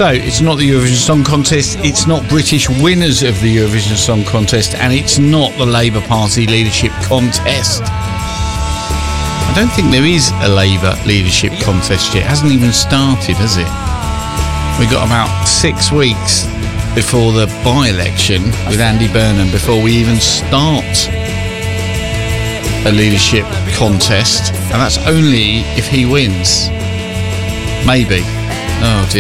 So, it's not the Eurovision Song Contest, it's not British winners of the Eurovision Song Contest, and it's not the Labour Party leadership contest. I don't think there is a Labour leadership contest yet. It hasn't even started, has it? We've got about 6 weeks before the by-election with Andy Burnham before we even start a leadership contest, and that's only if he wins. Maybe. Oh dear.